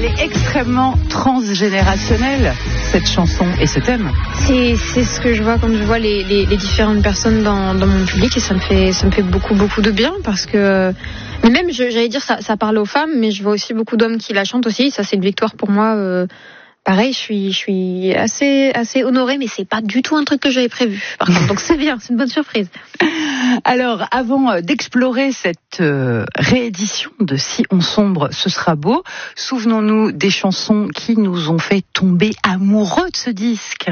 Elle est extrêmement transgénérationnelle, cette chanson et ce thème. C'est ce que je vois quand je vois les différentes personnes dans mon public, et ça me fait beaucoup de bien, parce que mais même j'allais dire ça parle aux femmes, mais je vois aussi beaucoup d'hommes qui la chantent aussi. Ça, c'est une victoire pour moi. Pareil, je suis assez honorée, mais c'est pas du tout un truc que j'avais prévu, par contre. Donc c'est bien, c'est une bonne surprise. Alors, avant d'explorer cette réédition de Si on sombre, ce sera beau, souvenons-nous des chansons qui nous ont fait tomber amoureux de ce disque.